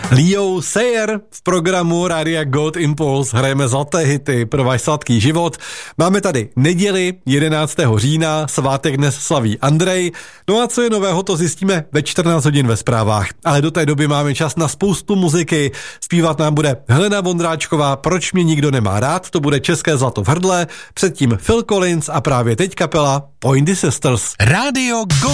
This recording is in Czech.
Leo Sayer v programu Rádia Gold Impulse hrajeme zlaté hity pro váš sladký život. Máme tady neděli 11. října, svátek dnes slaví Andrej. No a co je nového, to zjistíme ve 14 hodin ve zprávách. Ale do té doby máme čas na spoustu muziky. Zpívat nám bude Helena Vondráčková, Proč mě nikdo nemá rád, to bude české zlato v hrdle, předtím Phil Collins a právě teď kapela Pointy Sisters. Rádio Gold